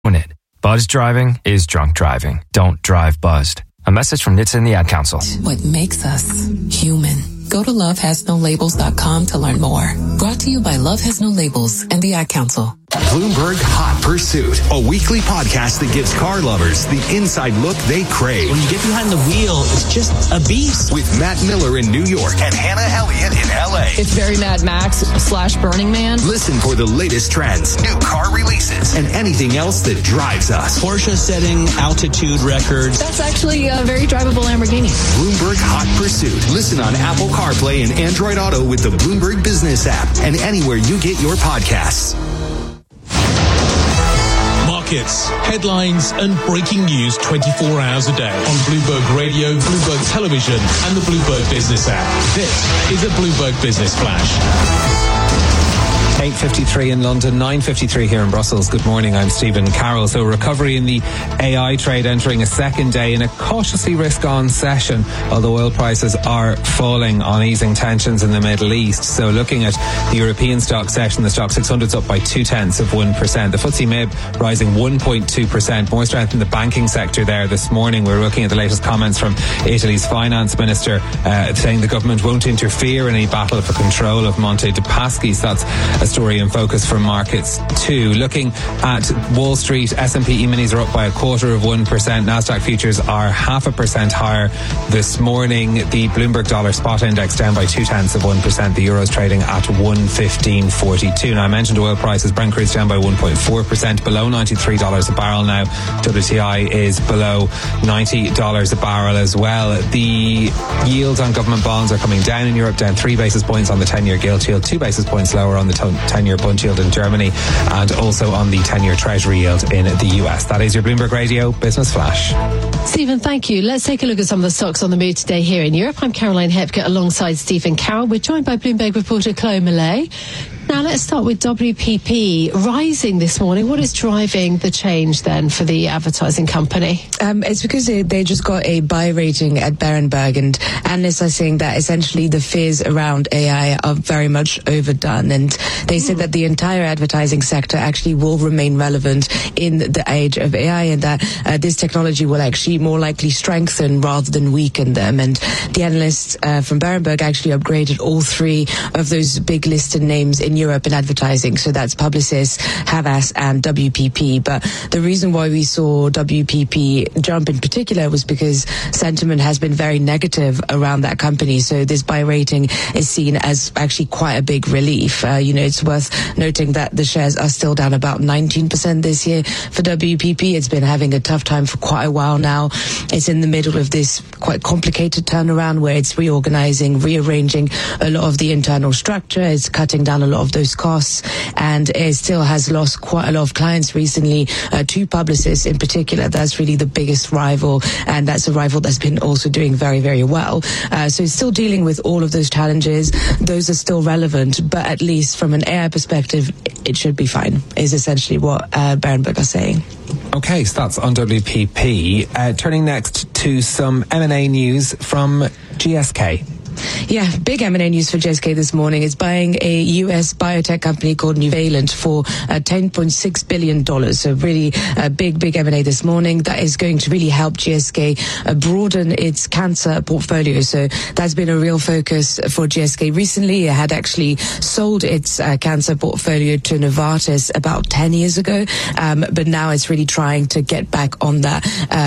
it. Buzzed driving is drunk driving. Don't drive buzzed. A message from NHTSA and the Ad Council. What makes us human. Go to lovehasnolabels.com to learn more. Brought to you by Love Has No Labels and the Ad Council. Bloomberg Hot Pursuit, a weekly podcast that gives car lovers the inside look they crave. When you get behind the wheel, it's just a beast. With Matt Miller in New York and Hannah Elliott in LA. It's very Mad Max / Burning Man. Listen for the latest trends, new car releases, and anything else that drives us. Porsche setting altitude records. That's actually a very drivable Lamborghini. Bloomberg Hot Pursuit. Listen on Apple CarPlay and Android Auto with the Bloomberg Business app and anywhere you get your podcasts. Markets, headlines and breaking news 24 hours a day on Bloomberg Radio, Bloomberg Television and the Bloomberg Business app. This is a Bloomberg Business Flash. 8:53 in London, 9:53 here in Brussels. Good morning, I'm Stephen Carroll. So recovery in the AI trade entering a second day in a cautiously risk-on session, although oil prices are falling on easing tensions in the Middle East. So looking at the European stock session, the stock 600's up by 0.2%. The FTSE MIB rising 1.2%. More strength in the banking sector there this morning. We're looking at the latest comments from Italy's finance minister saying the government won't interfere in a battle for control of Monte dei Paschi. So that's a story in focus for markets too. Looking at Wall Street, S&P E-minis are up by 0.25%. Nasdaq futures are 0.5% higher this morning. The Bloomberg Dollar Spot Index down by 0.2%. The Euro's trading at 115.42. Now I mentioned oil prices. Brent crude's down by 1.4%, below $93 a barrel now. WTI is below $90 a barrel as well. The yields on government bonds are coming down in Europe, down 3 basis points on the 10-year gilt yield, 2 basis points lower on the 10-year bund yield in Germany, and also on the 10-year Treasury yield in the US. That is your Bloomberg Radio Business Flash. Stephen, thank you. Let's take a look at some of the stocks on the move today here in Europe. I'm Caroline Hepker alongside Stephen Carroll. We're joined by Bloomberg reporter Chloe Millay. Now let's start with WPP rising this morning. What is driving the change then for the advertising company? It's because they just got a buy rating at Berenberg, and analysts are saying that essentially the fears around AI are very much overdone, and they said that the entire advertising sector actually will remain relevant in the age of AI, and that this technology will actually more likely strengthen rather than weaken them. And the analysts from Berenberg actually upgraded all three of those big listed names in Europe in advertising. So that's Publicis, Havas and WPP. But the reason why we saw WPP jump in particular was because sentiment has been very negative around that company. So this buy rating is seen as actually quite a big relief. It's worth noting that the shares are still down about 19% this year for WPP. It's been having a tough time for quite a while now. It's in the middle of this quite complicated turnaround where it's reorganizing, rearranging a lot of the internal structure. It's cutting down a lot of those costs, and it still has lost quite a lot of clients recently to Publicis in particular. That's really the biggest rival, and that's a rival that's been also doing very, very well. So it's still dealing with all of those challenges. Those are still relevant, but at least from an AI perspective, it should be fine, is essentially what Berenberg are saying. Okay, so that's on WPP. Turning next to some M&A news from GSK. Yeah, big M&A news for GSK this morning. It's buying a US biotech company called Nuvalent for $10.6 billion. So really big M&A this morning. That is going to really help GSK broaden its cancer portfolio. So that's been a real focus for GSK recently. It had actually sold its cancer portfolio to Novartis about 10 years ago. But now it's really trying to get back on that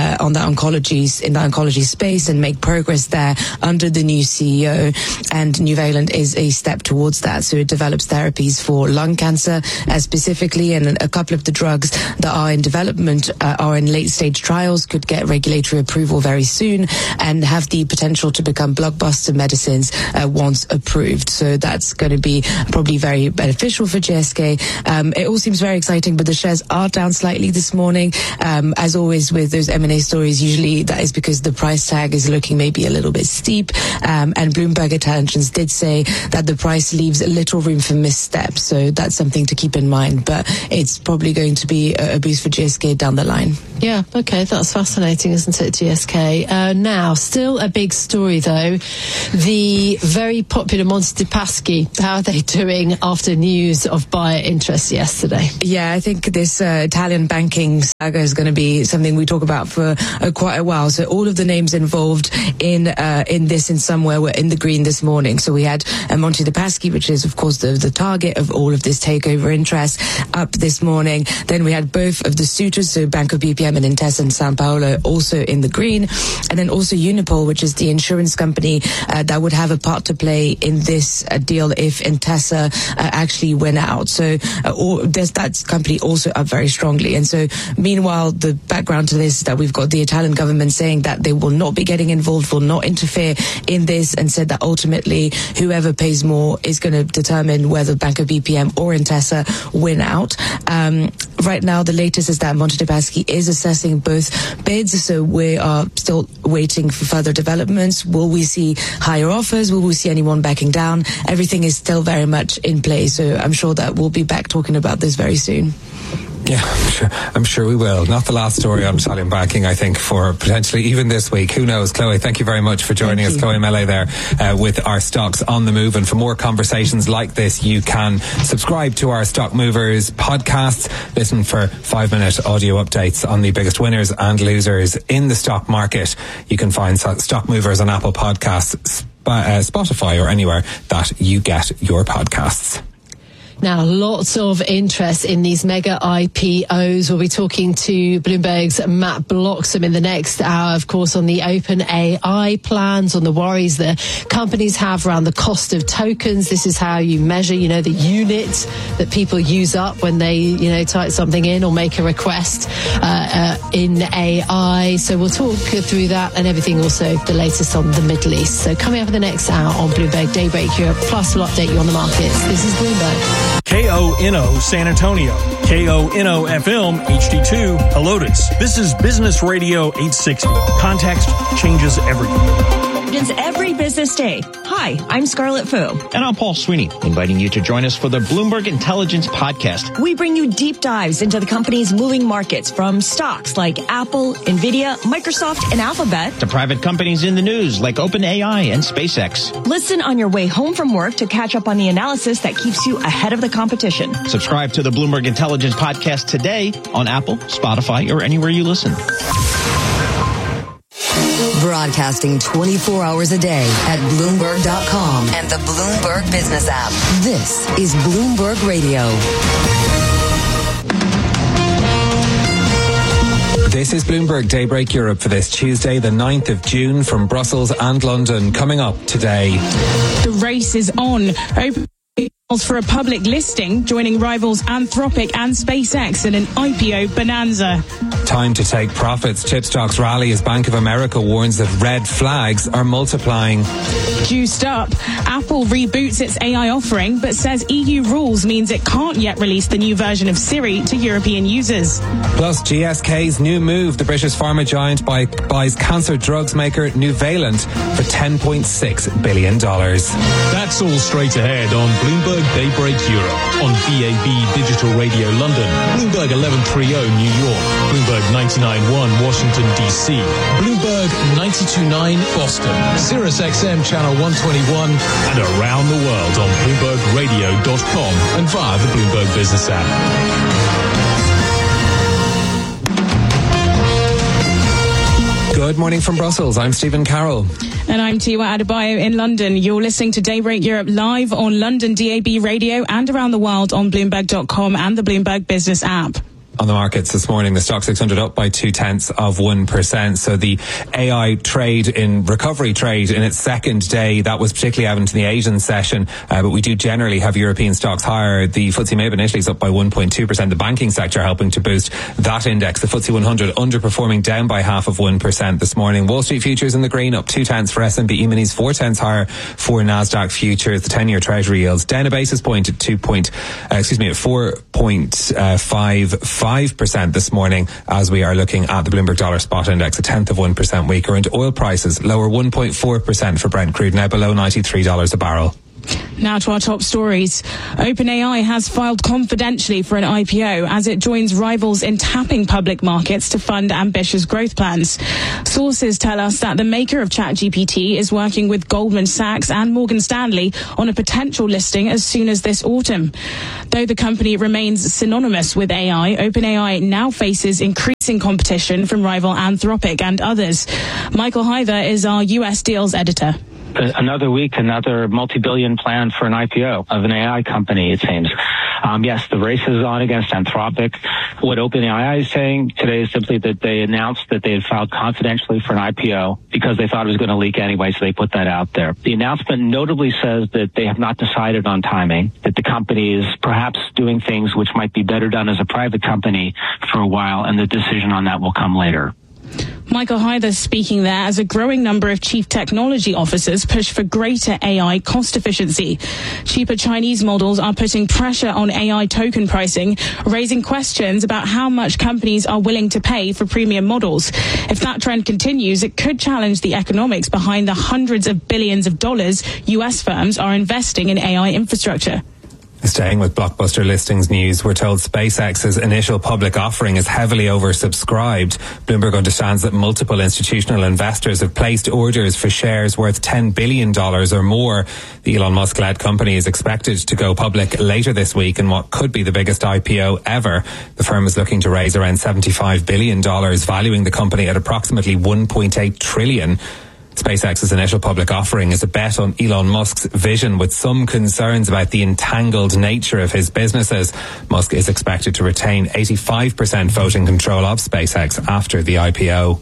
oncology space and make progress there under the new CEO. And Nuvalent is a step towards that. So it develops therapies for lung cancer specifically, and a couple of the drugs that are in development are in late stage trials, could get regulatory approval very soon and have the potential to become blockbuster medicines once approved. So that's going to be probably very beneficial for GSK. It all seems very exciting, but the shares are down slightly this morning. As always with those M&A stories, usually that is because the price tag is looking maybe a little bit steep, and and Bloomberg Intelligence did say that the price leaves little room for missteps. So that's something to keep in mind. But it's probably going to be a boost for GSK down the line. Yeah, okay, that's fascinating, isn't it, GSK? Now, still a big story, though. The very popular Monte dei Paschi, how are they doing after news of buyer interest yesterday? Yeah, I think this Italian banking saga is going to be something we talk about for quite a while. So all of the names involved in this in some way were in the green this morning. So we had Monte dei Paschi, which is, of course, the target of all of this takeover interest, up this morning. Then we had both of the suitors, so Banco BPM and Intesa and San Paolo, also in the green. And then also Unipol, which is the insurance company that would have a part to play in this deal if Intesa actually went out. So that company also up very strongly. And so meanwhile, the background to this is that we've got the Italian government saying that they will not be getting involved, will not interfere in this, and said that ultimately whoever pays more is going to determine whether Banco BPM or Intesa win out. Right now, the latest is that Monte dei Paschi is assessing both bids, so we are still waiting for further developments. Will we see higher offers? Will we see anyone backing down? Everything is still very much in play, so I'm sure that we'll be back talking about this very soon. Yeah, I'm sure we will. Not the last story on Italian banking, I think, for potentially even this week. Who knows? Chloe, thank you very much for joining us. Chloe Mele there with our Stocks on the Move. And for more conversations like this, you can subscribe to our Stock Movers podcast. Listen for 5-minute audio updates on the biggest winners and losers in the stock market. You can find Stock Movers on Apple Podcasts, Spotify, or anywhere that you get your podcasts. Now, lots of interest in these mega IPOs. We'll be talking to Bloomberg's Matt Bloxham in the next hour, of course, on the OpenAI plans, on the worries that companies have around the cost of tokens. This is how you measure, the unit that people use up when they, type something in or make a request in AI. So we'll talk through that and everything, also the latest on the Middle East. So coming up in the next hour on Bloomberg Daybreak Europe, plus we'll update you on the markets. This is Bloomberg. KONO San Antonio, KONO FM HD2 Helotes. This is Business Radio 860. Context changes everything. Every business day. Hi, I'm Scarlett Fu. And I'm Paul Sweeney, inviting you to join us for the Bloomberg Intelligence Podcast. We bring you deep dives into the company's moving markets, from stocks like Apple, Nvidia, Microsoft, and Alphabet, to private companies in the news like OpenAI and SpaceX. Listen on your way home from work to catch up on the analysis that keeps you ahead of the competition. Subscribe to the Bloomberg Intelligence Podcast today on Apple, Spotify, or anywhere you listen. Broadcasting 24 hours a day at Bloomberg.com and the Bloomberg Business app. This is Bloomberg Radio. This is Bloomberg Daybreak Europe for this Tuesday, the 9th of June, from Brussels and London. Coming up today. The race is on. For a public listing, joining rivals Anthropic and SpaceX in an IPO bonanza. Time to take profits. Chip stocks rally as Bank of America warns that red flags are multiplying. Juiced up, Apple reboots its AI offering, but says EU rules means it can't yet release the new version of Siri to European users. Plus, GSK's new move. The British pharma giant buys cancer drugs maker Nuvalent for $10.6 billion. That's all straight ahead on Bloomberg Daybreak Europe, on DAB Digital Radio London, Bloomberg 1130 New York, Bloomberg 99.1 Washington DC, Bloomberg 92.9 Boston, Sirius XM Channel 121, and around the world on BloombergRadio.com and via the Bloomberg Business app. Good morning from Brussels. I'm Stephen Carroll. And I'm Tiwa Adebayo in London. You're listening to Daybreak Europe live on London DAB Radio and around the world on Bloomberg.com and the Bloomberg Business app. On the markets this morning, the Stock 600 up by 0.2%. So the AI recovery trade in its second day, that was particularly evident in the Asian session. But we do generally have European stocks higher. The FTSE MIB in Italy is up by 1.2%. The banking sector helping to boost that index. The FTSE 100 underperforming, down by 0.5% this morning. Wall Street futures in the green, up 0.2 for S&P E-minis, 0.4 higher for Nasdaq futures. The 10-year Treasury yields down a basis point at 4.55. 0.5% this morning as we are looking at the Bloomberg Dollar Spot Index, 0.1% weaker, and oil prices lower 1.4% for Brent crude, now below $93 a barrel. Now to our top stories. OpenAI has filed confidentially for an IPO as it joins rivals in tapping public markets to fund ambitious growth plans. Sources tell us that the maker of ChatGPT is working with Goldman Sachs and Morgan Stanley on a potential listing as soon as this autumn. Though the company remains synonymous with AI, OpenAI now faces increasing competition from rival Anthropic and others. Michael Hyther is our US deals editor. Another week, another multi-billion plan for an IPO of an AI company, it seems. Yes, the race is on against Anthropic. What OpenAI is saying today is simply that they announced that they had filed confidentially for an IPO because they thought it was going to leak anyway, so they put that out there. The announcement notably says that they have not decided on timing, that the company is perhaps doing things which might be better done as a private company for a while, and the decision on that will come later. Michael Hyther speaking there as a growing number of chief technology officers push for greater AI cost efficiency. Cheaper Chinese models are putting pressure on AI token pricing, raising questions about how much companies are willing to pay for premium models. If that trend continues, it could challenge the economics behind the hundreds of billions of dollars US firms are investing in AI infrastructure. Staying with blockbuster listings news, we're told SpaceX's initial public offering is heavily oversubscribed. Bloomberg understands that multiple institutional investors have placed orders for shares worth $10 billion or more. The Elon Musk-led company is expected to go public later this week in what could be the biggest IPO ever. The firm is looking to raise around $75 billion, valuing the company at approximately $1.8 trillion. SpaceX's initial public offering is a bet on Elon Musk's vision, with some concerns about the entangled nature of his businesses. Musk is expected to retain 85% voting control of SpaceX after the IPO.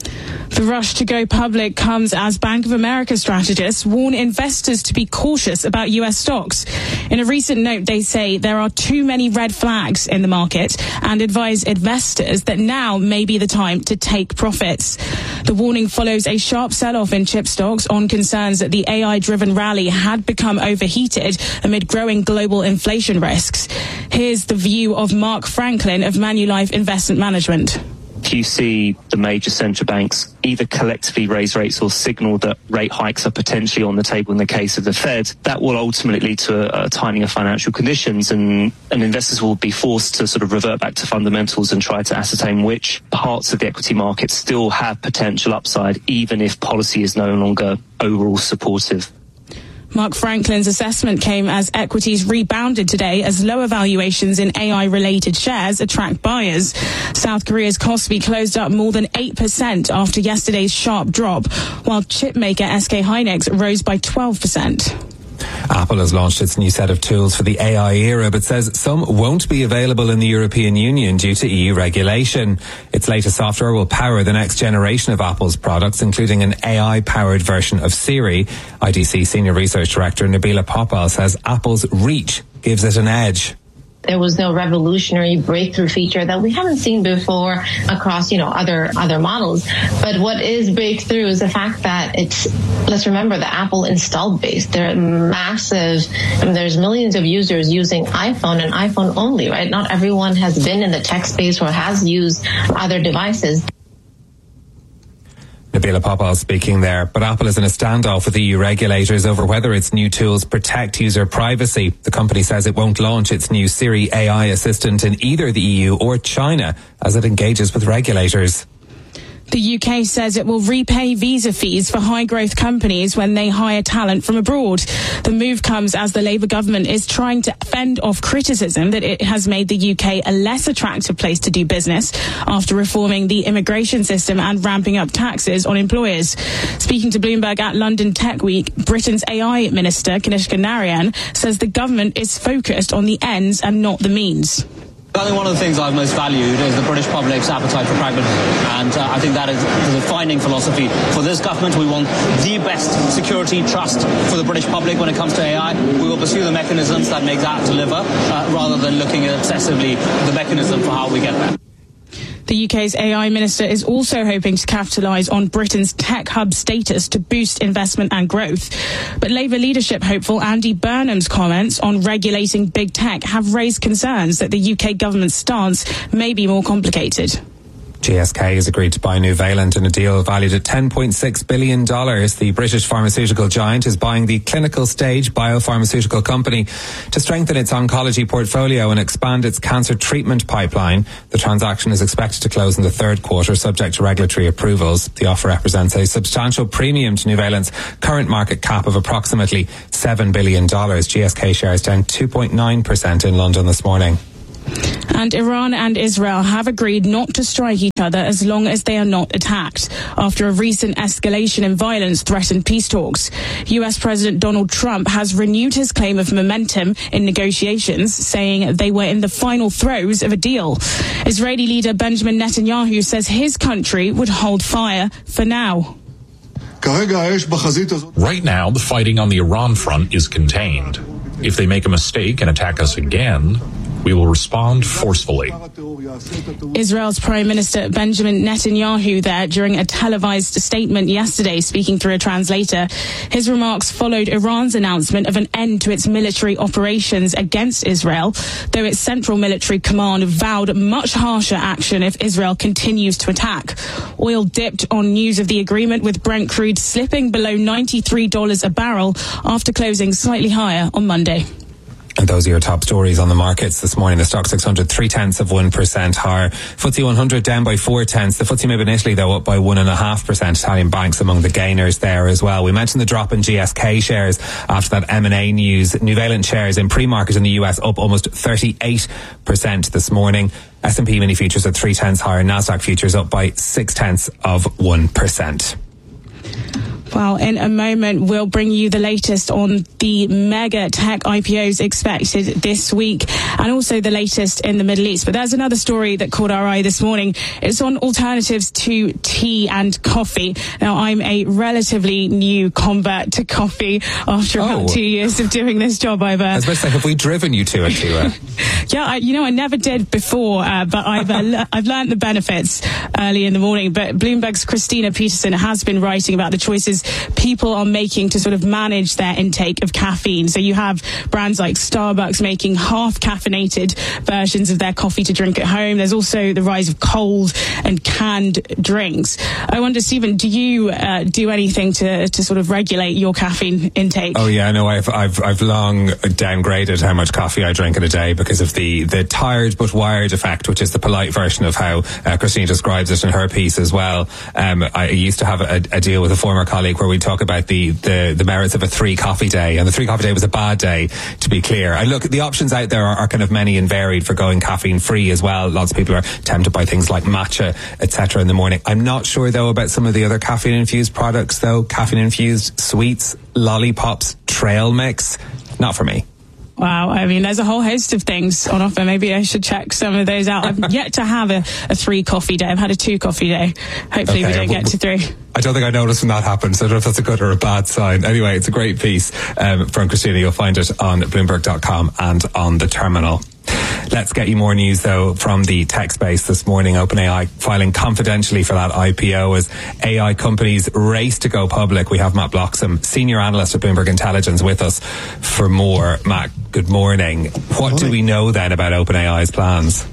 The rush to go public comes as Bank of America strategists warn investors to be cautious about US stocks. In a recent note, they say there are too many red flags in the market and advise investors that now may be the time to take profits. The warning follows a sharp sell-off in chip stocks on concerns that the AI-driven rally had become overheated amid growing global inflation risks. Here's the view of Mark Franklin of Manulife Investment Management. You see the major central banks either collectively raise rates or signal that rate hikes are potentially on the table in the case of the Fed. That will ultimately lead to a tightening of financial conditions, and investors will be forced to sort of revert back to fundamentals and try to ascertain which parts of the equity market still have potential upside, even if policy is no longer overall supportive. Mark Franklin's assessment came as equities rebounded today as lower valuations in AI-related shares attract buyers. South Korea's Kospi closed up more than 8% after yesterday's sharp drop, while chipmaker SK Hynix rose by 12%. Apple has launched its new set of tools for the AI era, but says some won't be available in the European Union due to EU regulation. Its latest software will power the next generation of Apple's products, including an AI-powered version of Siri. IDC Senior Research Director Nabila Popal says Apple's reach gives it an edge. There was no revolutionary breakthrough feature that we haven't seen before across, other models. But what is breakthrough is the fact that let's remember the Apple installed base. They're massive. There's millions of users using iPhone and iPhone only, right? Not everyone has been in the tech space or has used other devices. Nabila Popal speaking there. But Apple is in a standoff with EU regulators over whether its new tools protect user privacy. The company says it won't launch its new Siri AI assistant in either the EU or China as it engages with regulators. The UK says it will repay visa fees for high-growth companies when they hire talent from abroad. The move comes as the Labour government is trying to fend off criticism that it has made the UK a less attractive place to do business after reforming the immigration system and ramping up taxes on employers. Speaking to Bloomberg at London Tech Week, Britain's AI Minister, Kanishka Narayan, says the government is focused on the ends and not the means. I think one of the things I've most valued is the British public's appetite for pragmatism, and I think that is the defining philosophy for this government. We want the best security trust for the British public when it comes to AI. We will pursue the mechanisms that make that deliver, rather than looking at obsessively the mechanism for how we get there. The UK's AI minister is also hoping to capitalise on Britain's tech hub status to boost investment and growth. But Labour leadership hopeful Andy Burnham's comments on regulating big tech have raised concerns that the UK government's stance may be more complicated. GSK has agreed to buy Nuvalent in a deal valued at $10.6 billion. The British pharmaceutical giant is buying the clinical stage biopharmaceutical company to strengthen its oncology portfolio and expand its cancer treatment pipeline. The transaction is expected to close in the third quarter, subject to regulatory approvals. The offer represents a substantial premium to Nuvalent's current market cap of approximately $7 billion. GSK shares down 2.9% in London this morning. And Iran and Israel have agreed not to strike each other as long as they are not attacked, after a recent escalation in violence threatened peace talks. US President Donald Trump has renewed his claim of momentum in negotiations, saying they were in the final throes of a deal. Israeli leader Benjamin Netanyahu says his country would hold fire for now. Right now, the fighting on the Iran front is contained. If they make a mistake and attack us again, we will respond forcefully. Israel's Prime Minister Benjamin Netanyahu there during a televised statement yesterday, speaking through a translator. His remarks followed Iran's announcement of an end to its military operations against Israel, though its central military command vowed much harsher action if Israel continues to attack. Oil dipped on news of the agreement, with Brent crude slipping below $93 a barrel after closing slightly higher on Monday. And those are your top stories on the markets this morning. The Stock 600, 0.3% higher. FTSE 100 down by 0.4. The FTSE MIB in Italy, though, up by 1.5%. Italian banks among the gainers there as well. We mentioned the drop in GSK shares after that M&A news. Nuvalent shares in pre-market in the US up almost 38% this morning. S&P mini futures at 0.3 higher. Nasdaq futures up by 0.6%. Well, in a moment, we'll bring you the latest on the mega tech IPOs expected this week, and also the latest in the Middle East. But there's another story that caught our eye this morning. It's on alternatives to tea and coffee. Now, I'm a relatively new convert to coffee after about 2 years of doing this job. I was about to say, have we driven you to it, Tua? Yeah, I never did before, but I've learned the benefits early in the morning. But Bloomberg's Christina Peterson has been writing about the choices people are making to sort of manage their intake of caffeine. So you have brands like Starbucks making half caffeinated versions of their coffee to drink at home. There's also the rise of cold and canned drinks. I wonder, Stephen, do you do anything to sort of regulate your caffeine intake? Oh yeah, no, I've long downgraded how much coffee I drink in a day because of the tired but wired effect, which is the polite version of how Christine describes it in her piece as well. I used to have a deal with a former colleague where we talk about the merits of a 3 coffee day, and the 3 coffee day was a bad day, to be clear. And look, the options out there are kind of many and varied for going caffeine free as well. Lots of people are tempted by things like matcha, etc. in the morning. I'm not sure though about some of the other caffeine infused products though. Caffeine infused sweets, lollipops, trail mix, not for me. Wow, I mean, there's a whole host of things on offer. Maybe I should check some of those out. I've yet to have a 3 coffee day. I've had a 2 coffee day. Hopefully we don't get to 3. I don't think I noticed when that happened, so I don't know if that's a good or a bad sign. Anyway, it's a great piece from Christina. You'll find it on Bloomberg.com and on the terminal. Let's get you more news, though, from the tech space this morning. OpenAI filing confidentially for that IPO as AI companies race to go public. We have Matt Bloxham, senior analyst at Bloomberg Intelligence, with us for more. Matt, good morning. What do we know then about OpenAI's plans?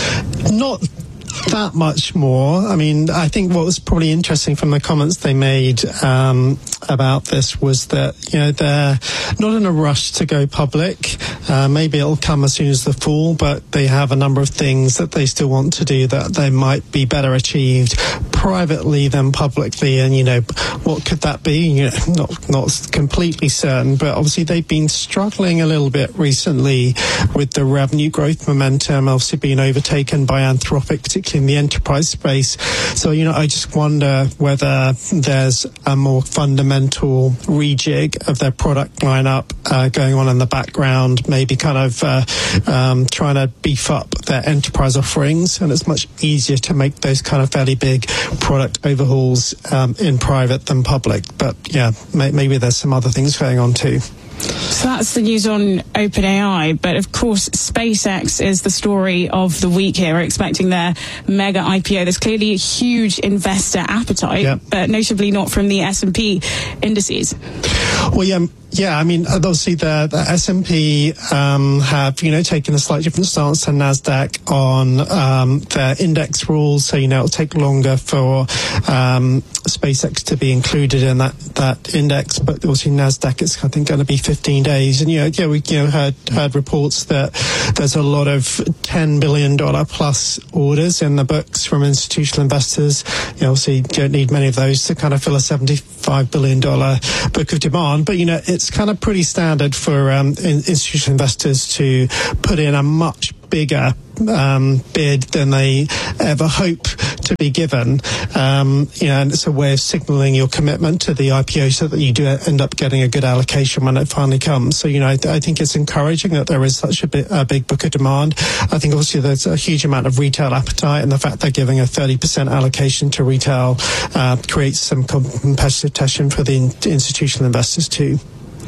Not that much more. I mean, I think what was probably interesting from the comments they made about this was that, they're not in a rush to go public. Maybe it'll come as soon as the fall, but they have a number of things that they still want to do that they might be better achieved privately than publicly. And, what could that be? Not completely certain, but obviously they've been struggling a little bit recently with the revenue growth momentum, obviously being overtaken by Anthropic, particularly in the enterprise space. So, I just wonder whether there's a more fundamental rejig of their product lineup going on in the background, maybe kind of trying to beef up their enterprise offerings, and it's much easier to make those kind of fairly big product overhauls in private than public. But yeah, maybe there's some other things going on too. So that's the news on OpenAI, but of course SpaceX is the story of the week here. We're expecting their mega IPO. There's clearly a huge investor appetite, but notably not from the S&P indices. Well, yeah, I mean, obviously the S&P have, taken a slightly different stance to NASDAQ on their index rules. So, it'll take longer for SpaceX to be included in that index. But obviously NASDAQ is, I think, going to be 15 days. And, we heard reports that there's a lot of $10 billion plus orders in the books from institutional investors. Obviously, you don't need many of those to kind of fill a $75 billion book of demand. But, it's kind of pretty standard for institutional investors to put in a much bigger bid than they ever hope to be given. And it's a way of signalling your commitment to the IPO so that you do end up getting a good allocation when it finally comes. So, I think it's encouraging that there is such a big book of demand. I think obviously there's a huge amount of retail appetite, and the fact they're giving a 30% allocation to retail creates some competitive tension for the institutional investors too.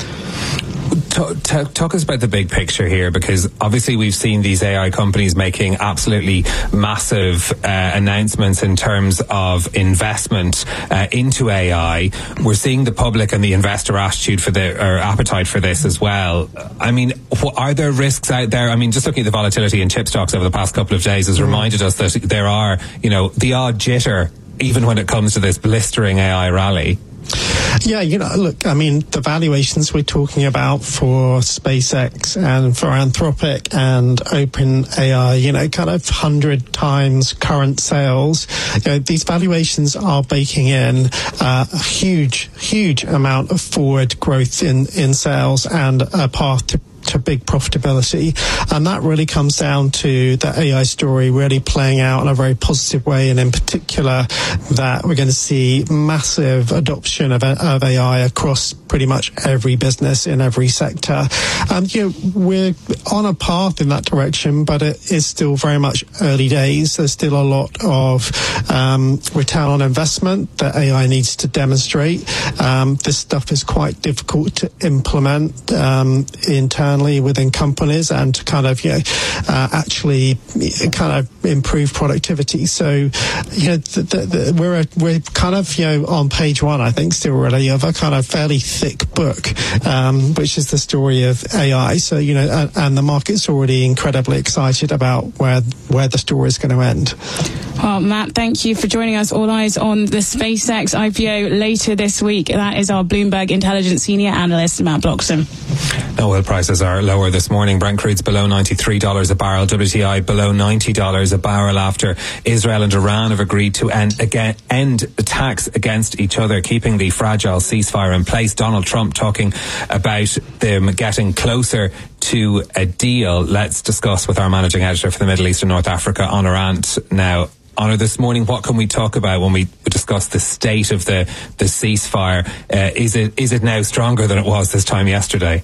Talk us about the big picture here, because obviously we've seen these AI companies making absolutely massive announcements in terms of investment into AI. We're seeing the public and the investor attitude appetite for this as well. I mean, are there risks out there? I mean, just looking at the volatility in chip stocks over the past couple of days has reminded us that there are, the odd jitter, even when it comes to this blistering AI rally. Yeah, look, I mean, the valuations we're talking about for SpaceX and for Anthropic and OpenAI, kind of 100 times current sales. These valuations are baking in a huge amount of forward growth in sales and a path to big profitability, and that really comes down to the AI story really playing out in a very positive way, and in particular that we're going to see massive adoption of AI across pretty much every business in every sector. We're on a path in that direction, but it is still very much early days. There's still a lot of return on investment that AI needs to demonstrate. This stuff is quite difficult to implement internally within companies and to kind of actually kind of improve productivity. So we're kind of on page one, I think, still really of a kind of fairly thick book, which is the story of AI. So and the market's already incredibly excited about where the story is going to end. Well, Matt, thank you for joining us. All eyes on the SpaceX IPO later this week. That is our Bloomberg Intelligence Senior Analyst, Matt Bloxham. Oil prices are lower this morning. Brent crude's below $93 a barrel. WTI below $90 a barrel after Israel and Iran have agreed to end attacks against each other, keeping the fragile ceasefire in place. Donald Trump talking about them getting closer to a deal. Let's discuss with our managing editor for the Middle East and North Africa, Honor Ant, now. Honor, this morning, what can we talk about when we discuss the state of the ceasefire? Is it now stronger than it was this time yesterday?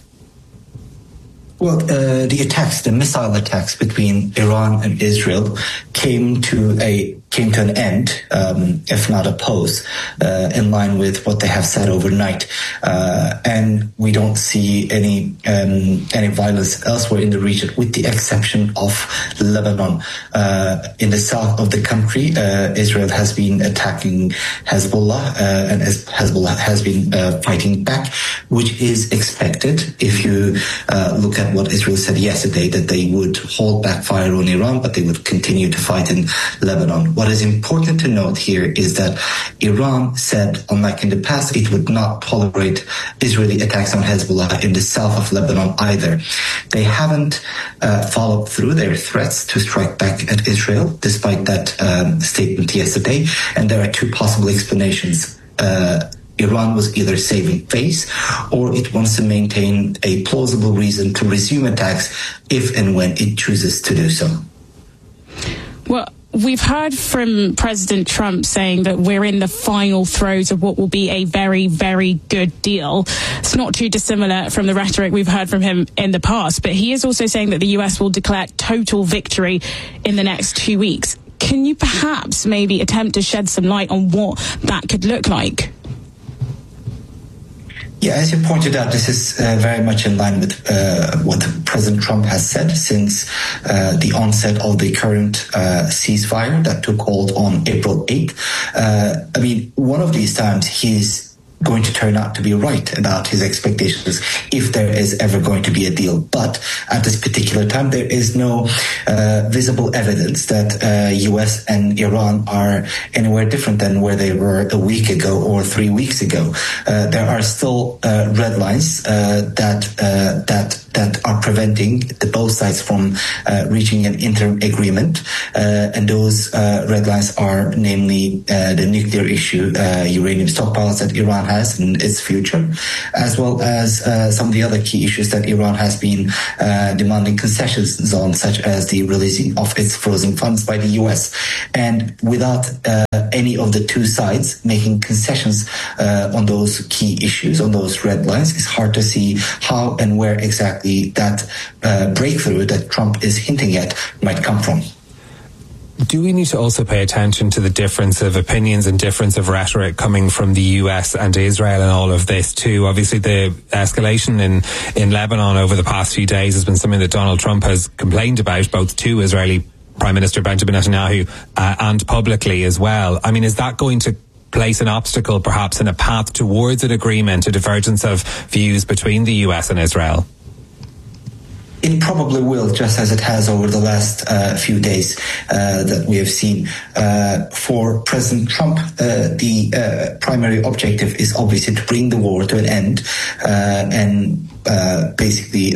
Well, the missile attacks between Iran and Israel came to an end, if not a pause, in line with what they have said overnight. And we don't see any violence elsewhere in the region, with the exception of Lebanon. In the south of the country, Israel has been attacking Hezbollah, and Hezbollah has been fighting back, which is expected. If you look at what Israel said yesterday, that they would hold back fire on Iran, but they would continue to fight in Lebanon. What is important to note here is that Iran said, unlike in the past, it would not tolerate Israeli attacks on Hezbollah in the south of Lebanon either. They haven't followed through their threats to strike back at Israel, despite that statement yesterday. And there are two possible explanations. Iran was either saving face, or it wants to maintain a plausible reason to resume attacks if and when it chooses to do so. Well, we've heard from President Trump saying that we're in the final throes of what will be a very, very good deal. It's not too dissimilar from the rhetoric we've heard from him in the past, but he is also saying that the US will declare total victory in the next 2 weeks. Can you perhaps maybe attempt to shed some light on what that could look like? Yeah, as you pointed out, this is very much in line with what President Trump has said since the onset of the current ceasefire that took hold on April 8th. I mean, one of these times he's going to turn out to be right about his expectations if there is ever going to be a deal. But at this particular time, there is no visible evidence that US and Iran are anywhere different than where they were a week ago or 3 weeks ago. There are still red lines that are preventing the both sides from reaching an interim agreement. And those red lines are namely the nuclear issue, uranium stockpiles that Iran has in its future, as well as some of the other key issues that Iran has been demanding concessions on, such as the releasing of its frozen funds by the US. And without any of the two sides making concessions on those key issues, on those red lines, it's hard to see how and where exactly that breakthrough that Trump is hinting at might come from. Do we need to also pay attention to the difference of opinions and difference of rhetoric coming from the US and Israel and all of this too? Obviously, the escalation in Lebanon over the past few days has been something that Donald Trump has complained about, both to Israeli Prime Minister Benjamin Netanyahu and publicly as well. I mean, is that going to place an obstacle perhaps in a path towards an agreement, a divergence of views between the US and Israel? It probably will, just as it has over the last few days that we have seen. For President Trump, the primary objective is obviously to bring the war to an end and basically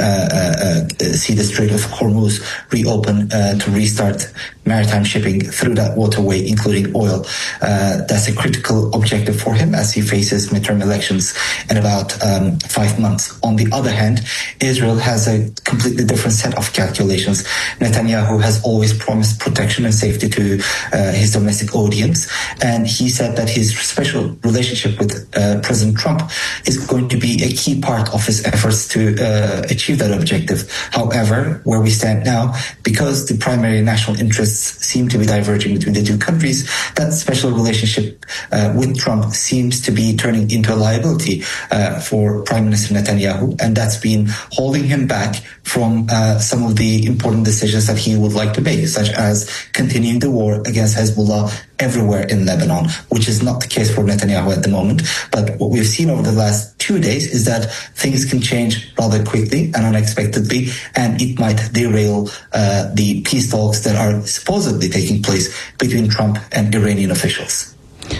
see the Strait of Hormuz reopen to restart maritime shipping through that waterway, including oil. That's a critical objective for him as he faces midterm elections in about 5 months. On the other hand, Israel has a completely different set of calculations. Netanyahu has always promised protection and safety to his domestic audience, and he said that his special relationship with President Trump is going to be a key part of his efforts to achieve that objective. However, where we stand now, because the primary national interests seem to be diverging between the two countries, that special relationship with Trump seems to be turning into a liability for Prime Minister Netanyahu, and that's been holding him back from some of the important decisions that he would like to make, such as continuing the war against Hezbollah everywhere in Lebanon, which is not the case for Netanyahu at the moment. But what we've seen over the last 2 days is that things can change rather quickly and unexpectedly, and it might derail the peace talks that are supposedly taking place between Trump and Iranian officials.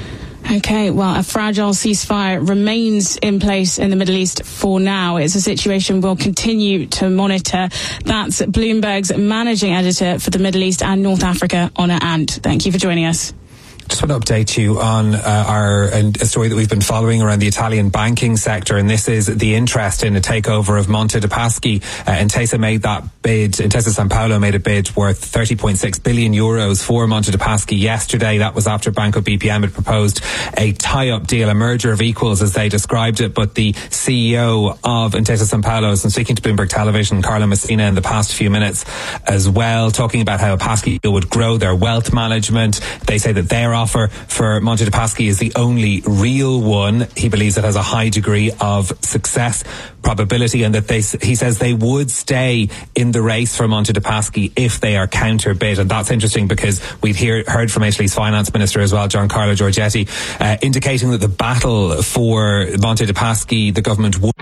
Okay, well, a fragile ceasefire remains in place in the Middle East for now. It's a situation we'll continue to monitor. That's Bloomberg's managing editor for the Middle East and North Africa, Honor Ant. Thank you for joining us. Just want to update you on a story that we've been following around the Italian banking sector, and this is the interest in a takeover of Monte dei Paschi. Intesa made that bid. Intesa Sanpaolo made a bid worth €30.6 billion for Monte dei Paschi yesterday. That was after Banco BPM had proposed a tie-up deal, a merger of equals as they described it. But the CEO of Intesa Sanpaolo has been speaking to Bloomberg Television, Carla Messina, in the past few minutes as well, talking about how Paschi would grow their wealth management. They say that their offer for Monte dei Paschi is the only real one. He believes it has a high degree of success probability, and that he says they would stay in the race for Monte dei Paschi if they are counterbid. And that's interesting because we've heard from Italy's finance minister as well, Giancarlo Giorgetti, indicating that the battle for Monte dei Paschi, the government would.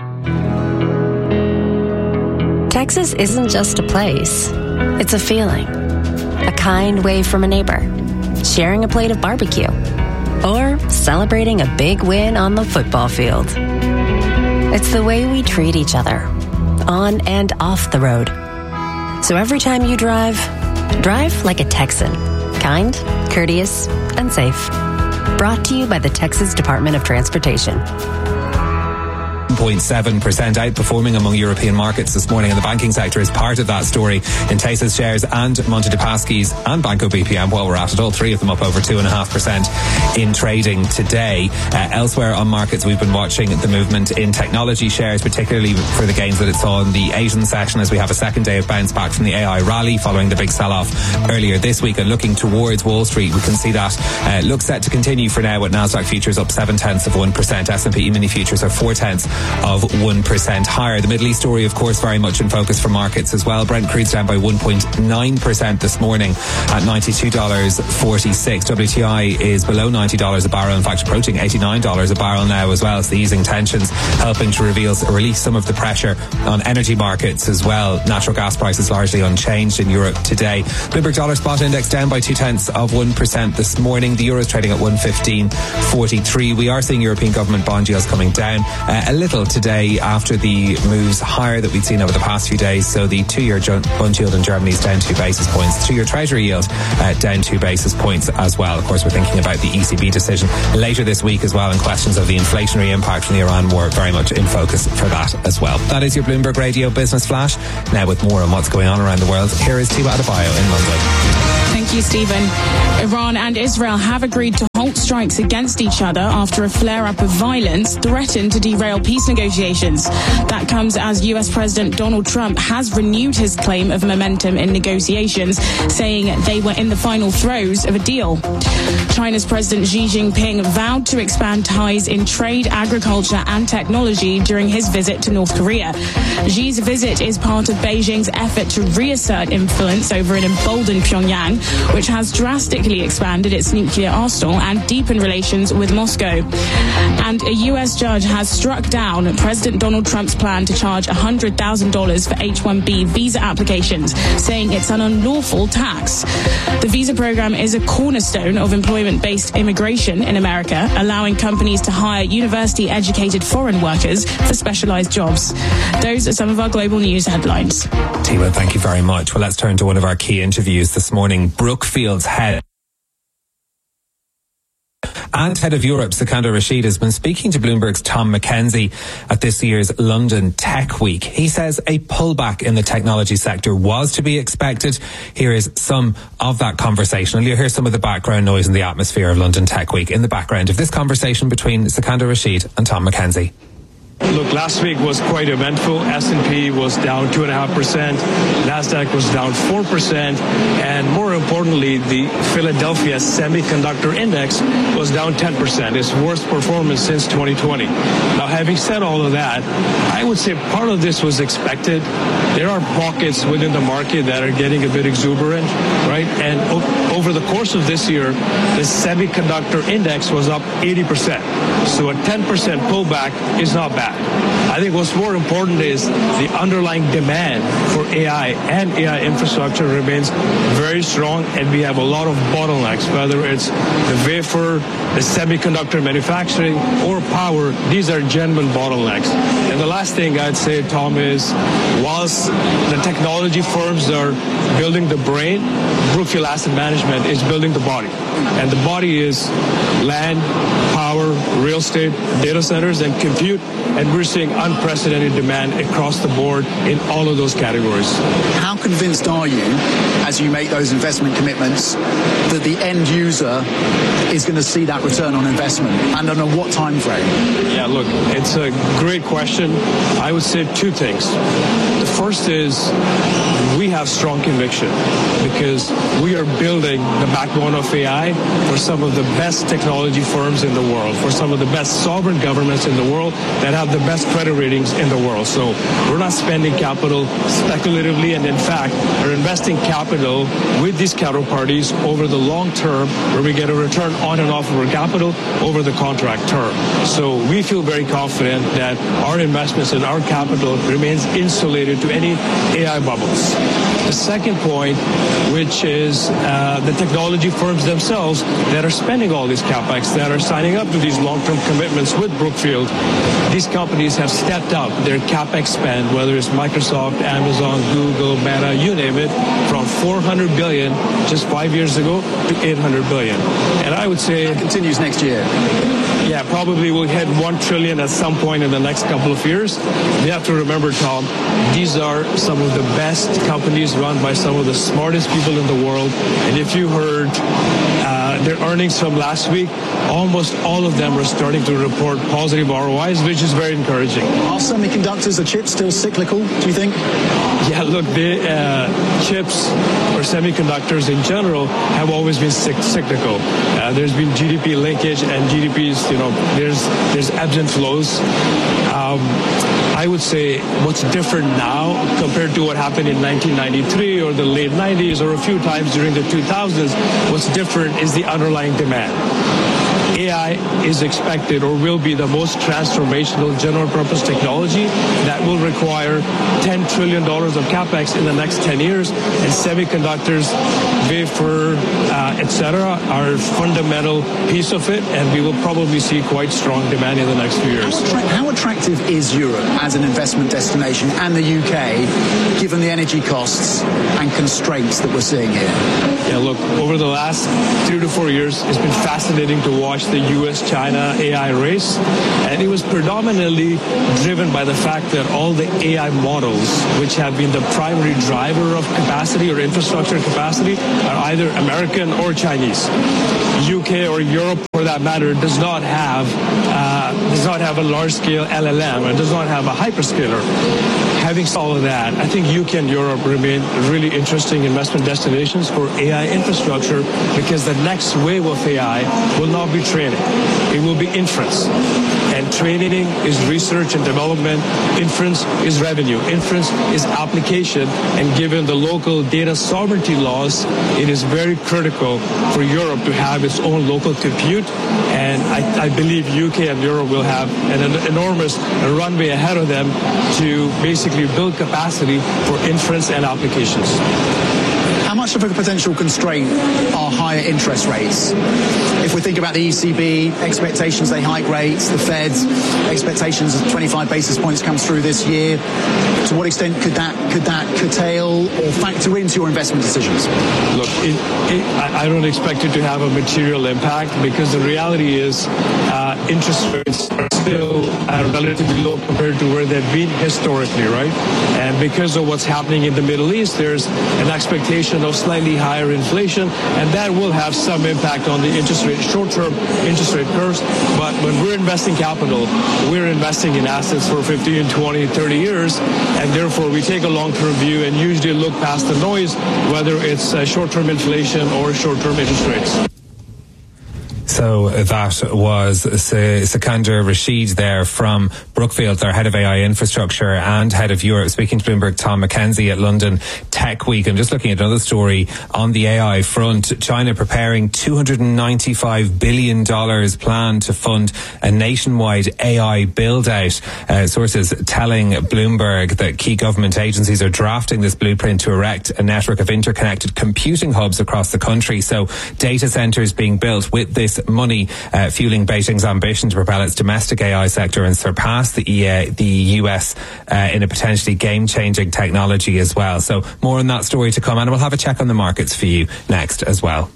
Texas isn't just a place, it's a feeling. A kind wave from a neighbor, sharing a plate of barbecue, or celebrating a big win on the football field. It's the way we treat each other, on and off the road. So every time you drive like a Texan. Kind, courteous, and safe. Brought to you by the Texas Department of Transportation. 0.7% outperforming among European markets this morning, and the banking sector is part of that story. Intesa's shares and Monte dei Paschi's and Banco BPM, while we're at it, all three of them up over 2.5% in trading today. Elsewhere on markets, we've been watching the movement in technology shares, particularly for the gains that it saw in the Asian session, as we have a second day of bounce back from the AI rally following the big sell-off earlier this week. And looking towards Wall Street, we can see that looks set to continue for now, with Nasdaq futures up 0.7%, S&P E-mini futures are 0.4% of 1% higher. The Middle East story, of course, very much in focus for markets as well. Brent crude's down by 1.9% this morning at $92.46. WTI is below $90 a barrel, in fact approaching $89 a barrel now as well. So the easing tensions helping to release some of the pressure on energy markets as well. Natural gas prices largely unchanged in Europe today. Bloomberg Dollar Spot Index down by 0.2% this morning. The euro is trading at 115.43. We are seeing European government bond yields coming down a little today after the moves higher that we've seen over the past few days. So the 2-year bond yield in Germany is down 2 basis points. 2-year Treasury yield down 2 basis points as well. Of course, we're thinking about the ECB decision later this week as well, and questions of the inflationary impact from the Iran war very much in focus for that as well. That is your Bloomberg Radio Business Flash. Now with more on what's going on around the world, here is Tiwa Adebayo in London. Thank you, Stephen. Iran and Israel have agreed to halt strikes against each other after a flare-up of violence threatened to derail peace negotiations. That comes as US President Donald Trump has renewed his claim of momentum in negotiations, saying they were in the final throes of a deal. China's President Xi Jinping vowed to expand ties in trade, agriculture and technology during his visit to North Korea. Xi's visit is part of Beijing's effort to reassert influence over an emboldened Pyongyang, which has drastically expanded its nuclear arsenal and deepened relations with Moscow. And a US judge has struck down President Donald Trump's plan to charge $100,000 for H-1B visa applications, saying it's an unlawful tax. The visa program is a cornerstone of employment-based immigration in America, allowing companies to hire university-educated foreign workers for specialized jobs. Those are some of our global news headlines. Tiwa, thank you very much. Well, let's turn to one of our key interviews this morning. Brookfield's head of Europe, Sikander Rashid, has been speaking to Bloomberg's Tom McKenzie at this year's London Tech Week. He says a pullback in the technology sector was to be expected. Here is some of that conversation, and you'll hear some of the background noise in the atmosphere of London Tech Week in the background of this conversation between Sikander Rashid and Tom McKenzie. Look, last week was quite eventful. S&P was down 2.5%. NASDAQ was down 4%. And more importantly, the Philadelphia Semiconductor Index was down 10%. Its worst performance since 2020. Now, having said all of that, I would say part of this was expected. There are pockets within the market that are getting a bit exuberant, right? And over the course of this year, the Semiconductor Index was up 80%. So a 10% pullback is not bad. I think what's more important is the underlying demand for AI and AI infrastructure remains very strong, and we have a lot of bottlenecks, whether it's the wafer, the semiconductor manufacturing, or power. These are genuine bottlenecks. And the last thing I'd say, Tom, is whilst the technology firms are building the brain, Brookfield Asset Management is building the body. And the body is land, power, real estate, data centers, and compute. And we're seeing unprecedented demand across the board in all of those categories. How convinced are you, as you make those investment commitments, that the end user is going to see that return on investment, and on what time frame? Yeah, look, it's a great question. I would say two things. The first is we have strong conviction because we are building the backbone of AI for some of the best technology firms in the world, for some of the best sovereign governments in the world that have the best credit ratings in the world. So we're not spending capital speculatively, and in fact, we're investing capital with these counterparties over the long term where we get a return on and off of our capital over the contract term. So we feel very confident that our investments and our capital remains insulated to any AI bubbles. The second point, which is the technology firms themselves that are spending all these capex, that are signing up to these long-term commitments with Brookfield, these companies have stepped up their capex spend, whether it's Microsoft, Amazon, Google, Meta, you name it, from $400 billion just 5 years ago to $800 billion. And I would say... That continues next year. Yeah, probably we'll hit $1 trillion at some point in the next couple of years. You have to remember, Tom, these are some of the best companies run by some of the smartest people in the world. And if you heard their earnings from last week, almost all of them are starting to report positive ROIs, which is very encouraging. Are semiconductors or chips still cyclical, do you think? Yeah, look, chips or semiconductors in general have always been cyclical. There's been GDP linkage, and GDP's, there's ebbs and flows. I would say what's different now compared to what happened in 1993 or the late 90s or a few times during the 2000s, what's different is the underlying demand. AI is expected or will be the most transformational general purpose technology that will require $10 trillion of capex in the next 10 years, and semiconductors, wafer, etc. are a fundamental piece of it, and we will probably see quite strong demand in the next few years. How attractive is Europe as an investment destination and the UK, given the energy costs and constraints that we're seeing here? Yeah, look, over the last 3 to 4 years, it's been fascinating to watch the US-China AI race, and it was predominantly driven by the fact that all the AI models, which have been the primary driver of capacity or infrastructure capacity, are either American or Chinese. UK or Europe, for that matter, does not have a large-scale LLM, or does not have a hyperscaler. Having said all of that, I think UK and Europe remain really interesting investment destinations for AI infrastructure, because the next wave of AI will not be training. It will be inference. And training is research and development. Inference is revenue. Inference is application. And given the local data sovereignty laws, it is very critical for Europe to have its own local compute. And I believe UK and Europe will have an enormous runway ahead of them to basically build capacity for inference and applications. How much of a potential constraint are higher interest rates? If we think about the ECB, expectations they hike rates, the Fed, expectations of 25 basis points comes through this year, to what extent could that curtail or factor into your investment decisions? Look, I don't expect it to have a material impact, because the reality is interest rates are still relatively low compared to where they've been historically, right? And because of what's happening in the Middle East, there's an expectation of slightly higher inflation, and that will have some impact on the short-term interest rate curves. But when we're investing capital, we're investing in assets for 15, 20, 30 years, and therefore we take a long-term view and usually look past the noise, whether it's short-term inflation or short-term interest rates. So that was Sikander Rashid there from Brookfield, their head of AI infrastructure and head of Europe, speaking to Bloomberg Tom McKenzie at London Tech Week. I'm just looking at another story on the AI front. China preparing $295 billion plan to fund a nationwide AI build-out. Sources telling Bloomberg that key government agencies are drafting this blueprint to erect a network of interconnected computing hubs across the country. So data centres being built with this money, fueling Beijing's ambition to propel its domestic AI sector and surpass the US in a potentially game-changing technology as well. So more on that story to come, and we'll have a check on the markets for you next as well.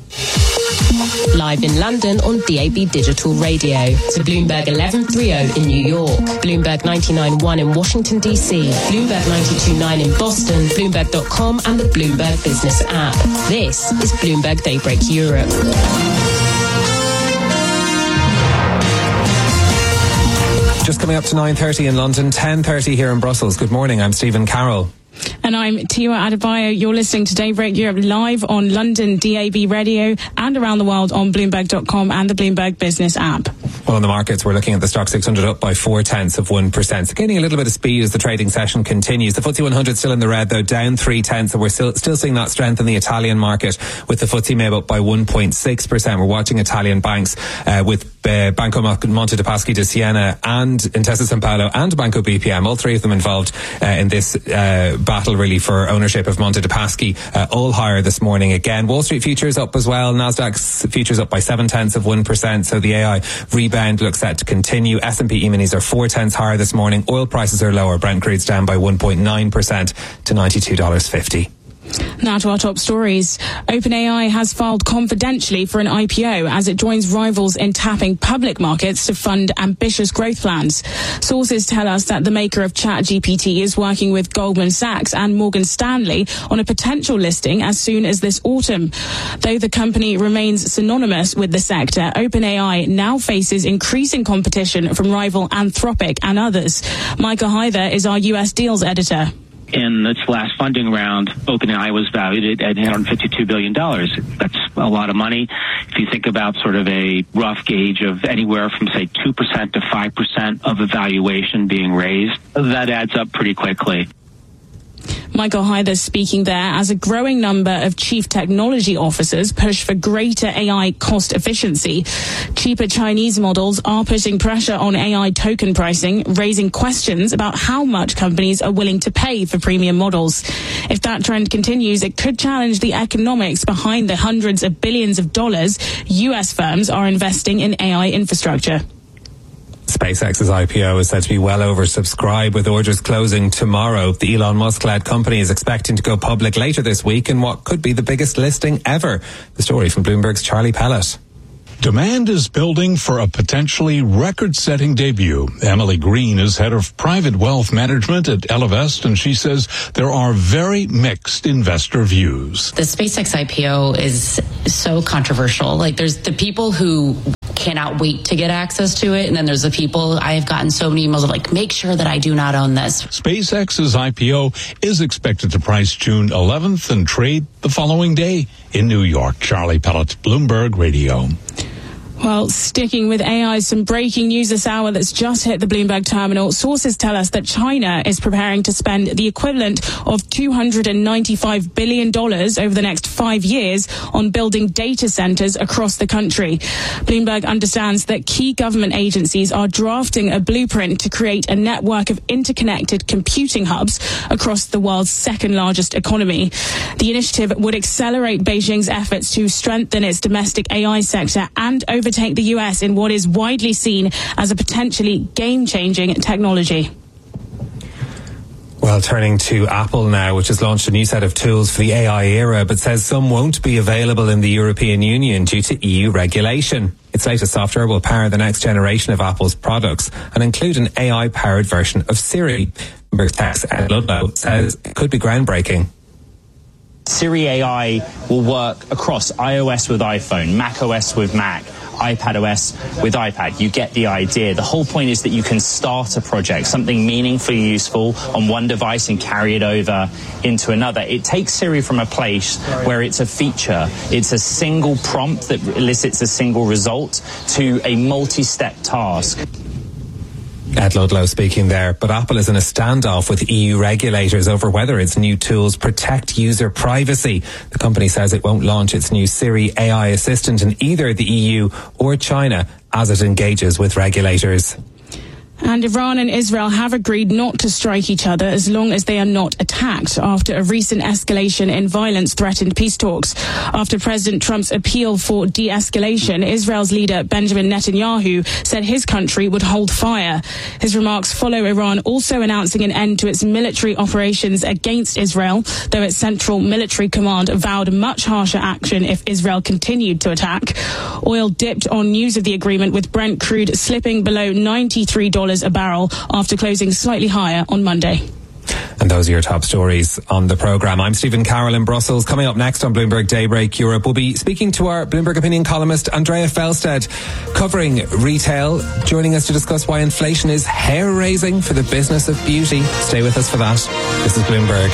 Live in London on DAB Digital Radio. To Bloomberg 1130 in New York, Bloomberg 99.1 in Washington, D.C., Bloomberg 92.9 in Boston, Bloomberg.com and the Bloomberg Business app. This is Bloomberg Daybreak Europe. Just coming up to 9:30 in London, 10:30 here in Brussels. Good morning, I'm Stephen Carroll. And I'm Tiwa Adebayo. You're listening to Daybreak Europe live on London DAB Radio and around the world on Bloomberg.com and the Bloomberg Business app. Well, on the markets, we're looking at the Stock 600 up by 0.4%. So gaining a little bit of speed as the trading session continues. The FTSE 100 still in the red, though, down 0.3. So we're still seeing that strength in the Italian market, with the FTSE maybe up by 1.6%. We're watching Italian banks with Banco Monte dei Paschi di Siena and Intesa Sanpaolo and Banco BPM, all three of them involved in this battle really for ownership of Monte dei Paschi, all higher this morning again. Wall Street futures up as well. Nasdaq's futures up by 0.7%. So the AI rebound looks set to continue. S&P E-minis are 0.4 higher this morning. Oil prices are lower. Brent crude's down by 1.9% to $92.50. Now to our top stories. OpenAI has filed confidentially for an IPO as it joins rivals in tapping public markets to fund ambitious growth plans. Sources tell us that the maker of ChatGPT is working with Goldman Sachs and Morgan Stanley on a potential listing as soon as this autumn. Though the company remains synonymous with the sector, OpenAI now faces increasing competition from rival Anthropic and others. Michael Hyther is our US deals editor. In its last funding round, OpenAI was valued at $852 billion. That's a lot of money. If you think about sort of a rough gauge of anywhere from, say, 2% to 5% of a valuation being raised, that adds up pretty quickly. Michael Hyther speaking there as a growing number of chief technology officers push for greater AI cost efficiency. Cheaper Chinese models are putting pressure on AI token pricing, raising questions about how much companies are willing to pay for premium models. If that trend continues, it could challenge the economics behind the hundreds of billions of dollars US firms are investing in AI infrastructure. SpaceX's IPO is said to be well oversubscribed, with orders closing tomorrow. The Elon Musk-led company is expecting to go public later this week in what could be the biggest listing ever. The story from Bloomberg's Charlie Pellet. Demand is building for a potentially record-setting debut. Emily Green is head of private wealth management at Ellevest, and she says there are very mixed investor views. The SpaceX IPO is so controversial. Like, there's the people who cannot wait to get access to it, and then there's the people, I have gotten so many emails of like, make sure that I do not own this. SpaceX's IPO is expected to price June 11th and trade the following day in New York. Charlie Pellet, Bloomberg Radio. Well, sticking with AI, some breaking news this hour that's just hit the Bloomberg terminal. Sources tell us that China is preparing to spend the equivalent of $295 billion over the next 5 years on building data centers across the country. Bloomberg understands that key government agencies are drafting a blueprint to create a network of interconnected computing hubs across the world's second largest economy. The initiative would accelerate Beijing's efforts to strengthen its domestic AI sector and overtake the US in what is widely seen as a potentially game-changing technology. Well, turning to Apple now, which has launched a new set of tools for the AI era, but says some won't be available in the European Union due to EU regulation. Its latest software will power the next generation of Apple's products and include an AI-powered version of Siri. Bloomberg Tech's Ed Ludlow says it could be groundbreaking. Siri AI will work across iOS with iPhone, macOS with Mac, iPadOS with iPad. You get the idea. The whole point is that you can start a project, something meaningfully useful on one device and carry it over into another. It takes Siri from a place where it's a feature, it's a single prompt that elicits a single result, to a multi-step task. Ed Ludlow speaking there. But Apple is in a standoff with EU regulators over whether its new tools protect user privacy. The company says it won't launch its new Siri AI assistant in either the EU or China as it engages with regulators. And Iran and Israel have agreed not to strike each other as long as they are not attacked after a recent escalation in violence threatened peace talks. After President Trump's appeal for de-escalation, Israel's leader Benjamin Netanyahu said his country would hold fire. His remarks follow Iran also announcing an end to its military operations against Israel, though its central military command vowed much harsher action if Israel continued to attack. Oil dipped on news of the agreement, with Brent crude slipping below $93 a barrel after closing slightly higher on Monday. And those are your top stories on the programme. I'm Stephen Carroll in Brussels. Coming up next on Bloomberg Daybreak Europe, we'll be speaking to our Bloomberg opinion columnist Andrea Felsted, covering retail, joining us to discuss why inflation is hair-raising for the business of beauty. Stay with us for that. This is Bloomberg.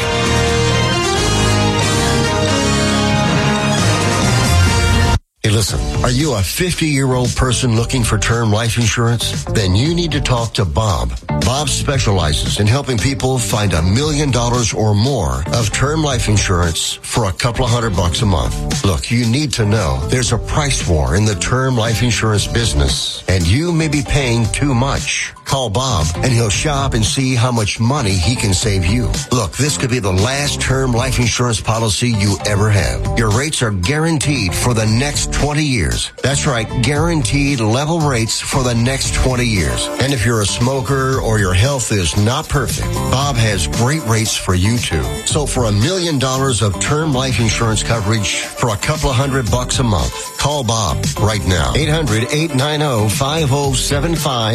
Hey, listen, are you a 50-year-old person looking for term life insurance? Then you need to talk to Bob. Bob specializes in helping people find $1 million or more of term life insurance for a couple of $100 a month. Look, you need to know there's a price war in the term life insurance business, and you may be paying too much. Call Bob, and he'll shop and see how much money he can save you. Look, this could be the last term life insurance policy you ever have. Your rates are guaranteed for the next 20 years. That's right, guaranteed level rates for the next 20 years. And if you're a smoker or your health is not perfect, Bob has great rates for you too. So for $1 million of term life insurance coverage for a couple of $100 a month, call Bob right now. 800-890-5075.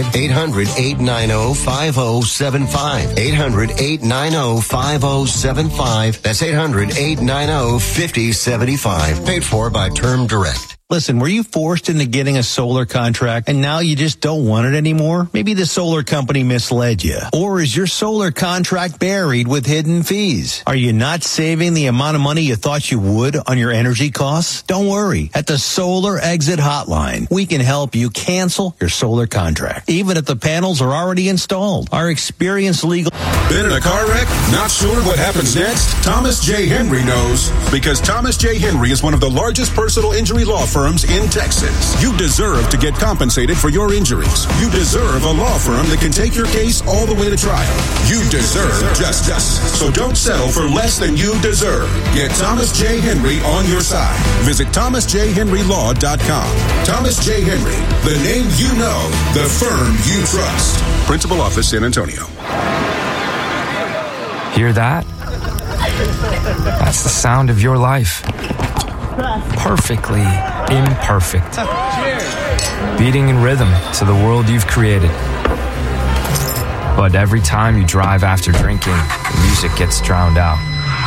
800-890-5075. 800-890-5075. That's 800-890-5075. Paid for by Term Direct. Listen, were you forced into getting a solar contract and now you just don't want it anymore? Maybe the solar company misled you. Or is your solar contract buried with hidden fees? Are you not saving the amount of money you thought you would on your energy costs? Don't worry. At the Solar Exit Hotline, we can help you cancel your solar contract, even if the panels are already installed. Our experienced legal... Been in a car wreck? Not sure what happens next? Thomas J. Henry knows, because Thomas J. Henry is one of the largest personal injury law firms in Texas. You deserve to get compensated for your injuries. You deserve a law firm that can take your case all the way to trial. You deserve justice. So don't settle for less than you deserve. Get Thomas J. Henry on your side. Visit thomasjhenrylaw.com. Thomas J. Henry, the name you know, the firm you trust. Principal Office, San Antonio. Hear that? That's the sound of your life. Perfectly imperfect. Beating in rhythm to the world you've created. But every time you drive after drinking, the music gets drowned out.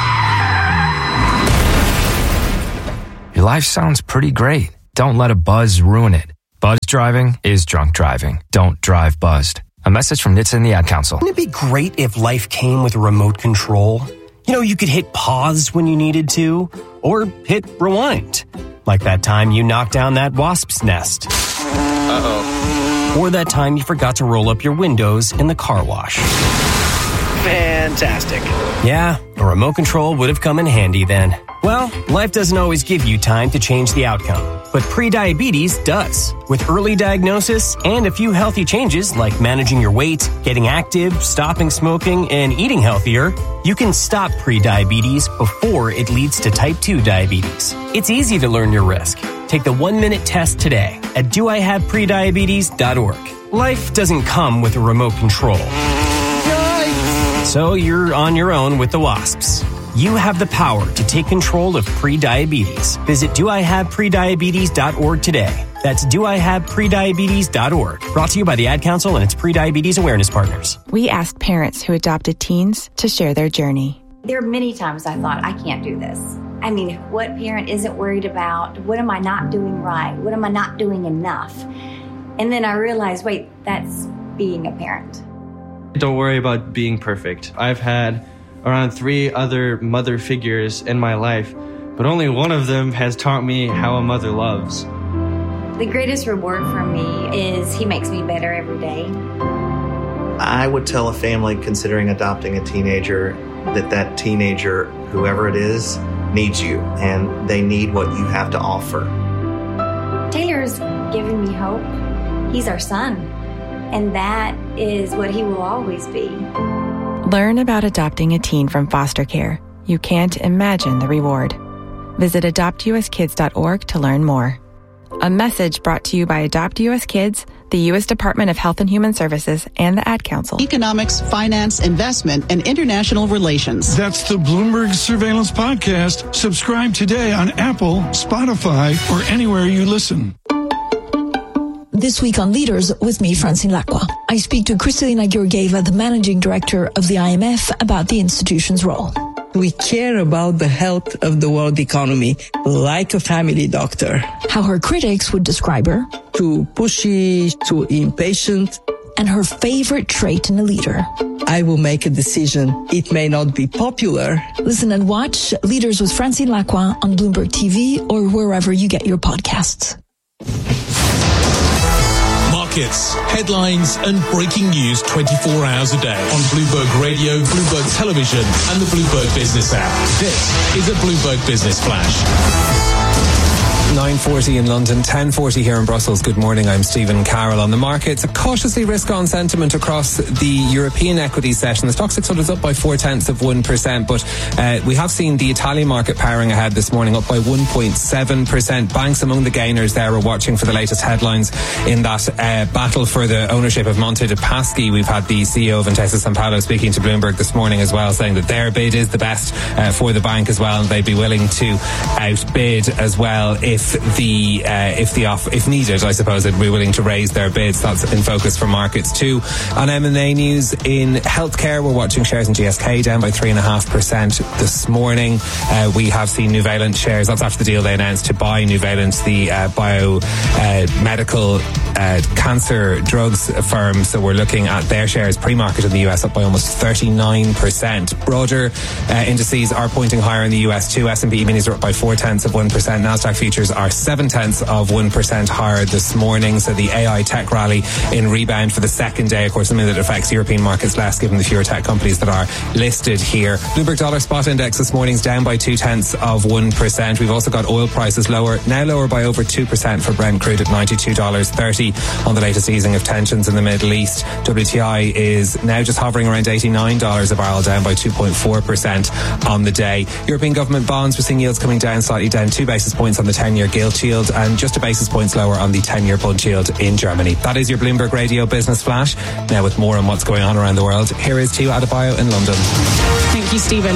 Your life sounds pretty great. Don't let a buzz ruin it. Buzz driving is drunk driving. Don't drive buzzed. A message from NHTSA and the Ad Council. Wouldn't it be great if life came with a remote control? You know, you could hit pause when you needed to, or hit rewind. Like that time you knocked down that wasp's nest. Uh-oh. Or that time you forgot to roll up your windows in the car wash. Fantastic. Yeah, a remote control would have come in handy then. Well, life doesn't always give you time to change the outcome, but prediabetes does. With early diagnosis and a few healthy changes like managing your weight, getting active, stopping smoking, and eating healthier, you can stop prediabetes before it leads to type 2 diabetes. It's easy to learn your risk. Take the 1-minute test today at doihaveprediabetes.org. Life doesn't come with a remote control. So you're on your own with the wasps. You have the power to take control of prediabetes. Visit doihaveprediabetes.org today. That's doihaveprediabetes.org. Brought to you by the Ad Council and its Prediabetes Awareness Partners. We asked parents who adopted teens to share their journey. There are many times I thought, I can't do this. I mean, what parent isn't worried about? What am I not doing right? What am I not doing enough? And then I realized, wait, that's being a parent. Don't worry about being perfect. I've had around 3 other mother figures in my life, but only one of them has taught me how a mother loves. The greatest reward for me is he makes me better every day. I would tell a family considering adopting a teenager that teenager, whoever it is, needs you, and they need what you have to offer. Taylor's given me hope. He's our son, and that is what he will always be. Learn about adopting a teen from foster care. You can't imagine the reward. Visit adoptuskids.org to learn more. A message brought to you by Adopt US Kids, the U.S. Department of Health and Human Services, and the Ad Council. Economics, finance, investment, and international relations. That's the Bloomberg Surveillance Podcast. Subscribe today on Apple, Spotify, or anywhere you listen. This week on Leaders with me, Francine Lacqua. I speak to Kristalina Georgieva, the managing director of the IMF, about the institution's role. We care about the health of the world economy, like a family doctor. How her critics would describe her. Too pushy, too impatient. And her favorite trait in a leader. I will make a decision. It may not be popular. Listen and watch Leaders with Francine Lacqua on Bloomberg TV or wherever you get your podcasts. Markets, headlines, and breaking news 24 hours a day on Bloomberg Radio, Bloomberg Television, and the Bloomberg Business app. This is a Bloomberg Business Flash. 9:40 in London, 10:40 here in Brussels. Good morning, I'm Stephen Carroll. On the markets, a cautiously risk-on sentiment across the European equity session. The Stoxx 600 is up by 0.4%, but we have seen the Italian market powering ahead this morning, up by 1.7%. Banks among the gainers there. We're watching for the latest headlines in that battle for the ownership of Monte dei Paschi. We've had the CEO of Intesa Sanpaolo speaking to Bloomberg this morning as well, saying that their bid is the best for the bank as well, and they'd be willing to outbid as well if needed. I suppose they'd be willing to raise their bids. That's in focus for markets too. On M&A news in healthcare, we're watching shares in GSK down by 3.5% this morning. We have seen Nuvalent shares. That's after the deal they announced to buy Nuvalent, the biomedical cancer drugs firm. So we're looking at their shares pre-market in the US up by almost 39%. Broader indices are pointing higher in the US too. S&P minis are up by 0.4%. Nasdaq futures are 0.7% higher this morning. So the AI tech rally in rebound for the second day, of course, something that affects European markets less given the fewer tech companies that are listed here. Bloomberg dollar spot index this morning's down by 0.2%. We've also got oil prices lower by over 2% for Brent crude at $92.30 on the latest easing of tensions in the Middle East. WTI is now just hovering around $89 a barrel, down by 2.4% on the day. European government bonds, we're seeing yields coming down slightly, down 2 basis points on the 10-year gilt yield and just a basis points lower on the 10-year bund yield in Germany. That is your Bloomberg Radio Business Flash. Now with more on what's going on around the world, here is Tio Adebayo in London. Thank you, Stephen.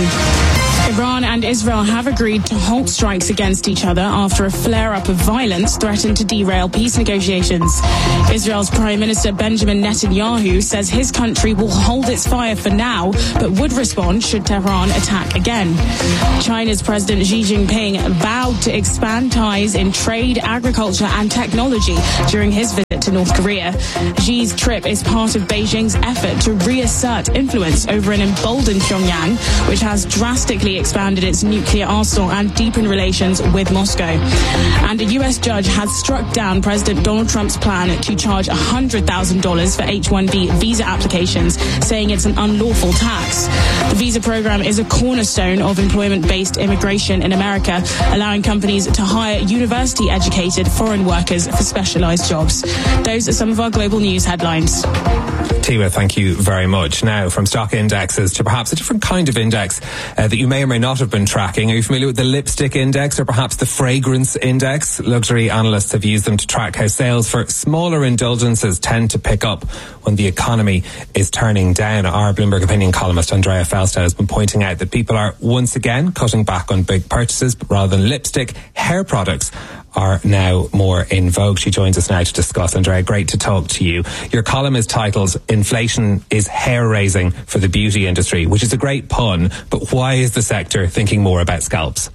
Iran and Israel have agreed to halt strikes against each other after a flare-up of violence threatened to derail peace negotiations. Israel's Prime Minister Benjamin Netanyahu says his country will hold its fire for now, but would respond should Tehran attack again. China's President Xi Jinping vowed to expand ties in trade, agriculture and technology during his visit to North Korea. Xi's trip is part of Beijing's effort to reassert influence over an emboldened Pyongyang, which has drastically expanded its nuclear arsenal and deepened relations with Moscow. And a US judge has struck down President Donald Trump's plan to charge $100,000 for H-1B visa applications, saying it's an unlawful tax. The visa program is a cornerstone of employment-based immigration in America, allowing companies to hire university-educated foreign workers for specialized jobs. Those are some of our global news headlines. Tiwa, thank you very much. Now, from stock indexes to perhaps a different kind of index that you may or may not have been tracking. Are you familiar with the lipstick index or perhaps the fragrance index? Luxury analysts have used them to track how sales for smaller indulgences tend to pick up when the economy is turning down. Our Bloomberg opinion columnist Andrea Felstad has been pointing out that people are once again cutting back on big purchases, but rather than lipstick, hair products are now more in vogue. She joins us now to discuss. Andrea, great to talk to you. Your column is titled "Inflation is Hair-Raising for the Beauty Industry," which is a great pun, but why is the sector thinking more about scalps?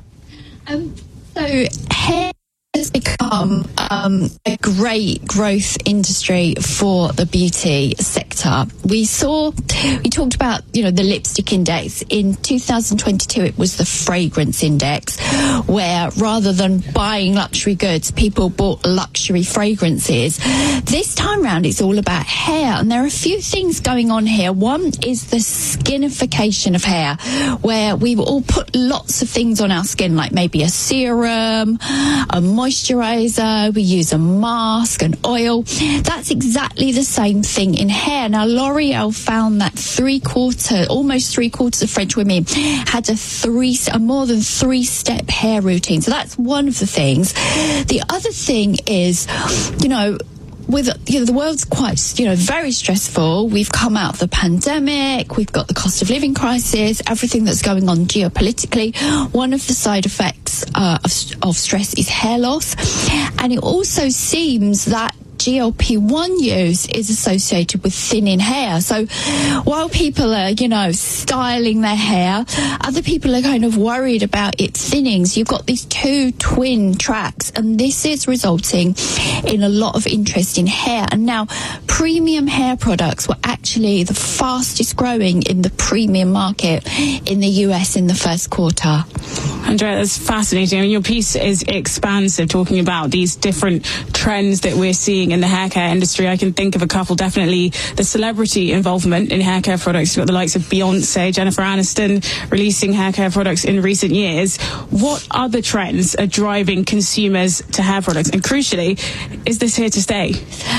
So hair has become a great growth industry for the beauty sector. We talked about, the lipstick index. In 2022, it was the fragrance index, where rather than buying luxury goods, people bought luxury fragrances. This time round, it's all about hair, and there are a few things going on here. One is the skinification of hair, where we all put lots of things on our skin, like maybe a serum, a moisturizer, we use a mask, an oil. That's exactly the same thing in hair. Now, L'Oreal found that almost three quarters of French women had a more than 3-step hair routine. So that's one of the things. The other thing is, the world's quite, very stressful. We've come out of the pandemic. We've got the cost of living crisis, everything that's going on geopolitically. One of the side effects of stress is hair loss. And it also seems that GLP-1 use is associated with thinning hair. So while people are, styling their hair, other people are kind of worried about its thinnings. You've got these two twin tracks, and this is resulting in a lot of interest in hair. And now premium hair products were actually the fastest growing in the premium market in the US in the first quarter. Andrea, that's fascinating. I mean, your piece is expansive, talking about these different trends that we're seeing in the hair care industry. I can think of a couple, definitely the celebrity involvement in hair care products. You've got the likes of Beyonce, Jennifer Aniston releasing hair care products in recent years. What other trends are driving consumers to hair products? And crucially, is this here to stay?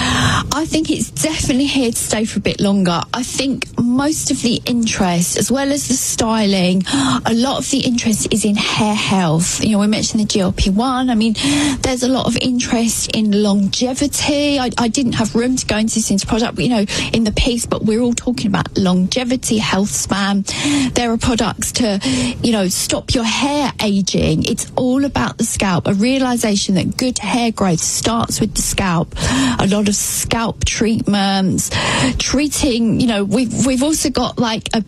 I think it's definitely here to stay for a bit longer. I think most of the interest, as well as the styling, a lot of the interest is in hair health. You know, we mentioned the GLP-1. I mean, there's a lot of interest in longevity. I didn't have room to go into this into product, but, you know, in the piece, but we're all talking about longevity, health span. There are products to, you know, stop your hair aging. It's all about the scalp. A realization that good hair growth starts with the scalp. A lot of scalp treatments, treating, you know, we've also got like a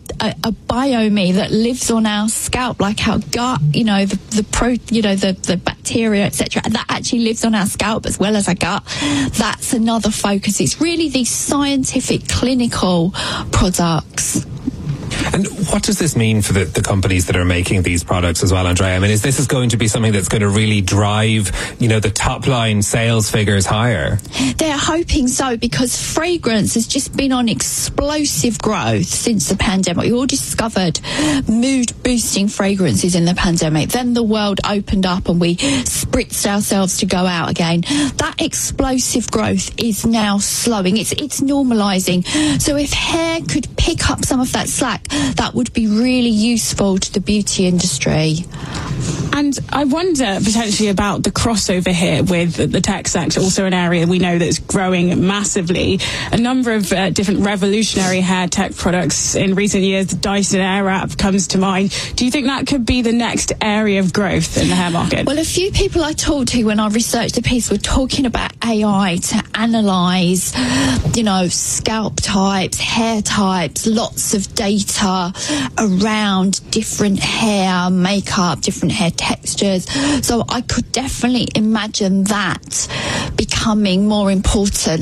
biome that lives on our scalp, like our gut, you know, the bacteria, etc. That actually lives on our scalp as well as our gut. That's another focus. It's really these scientific, clinical products. And what does this mean for the companies that are making these products as well, Andrea? I mean, is this going to be something that's going to really drive, you know, the top line sales figures higher? They're hoping so, because fragrance has just been on explosive growth since the pandemic. We all discovered mood boosting fragrances in the pandemic. Then the world opened up and we spritzed ourselves to go out again. That explosive growth is now slowing. It's normalizing. So if hair could pick up some of that slack, that would be really useful to the beauty industry. And I wonder potentially about the crossover here with the tech sector, also an area we know that's growing massively. A number of different revolutionary hair tech products in recent years. The Dyson Airwrap comes to mind. Do you think that could be the next area of growth in the hair market? Well, a few people I talked to when I researched the piece were talking about AI to analyse, you know, scalp types, hair types, lots of data around different hair makeup, different hair textures. So I could definitely imagine that becoming more important.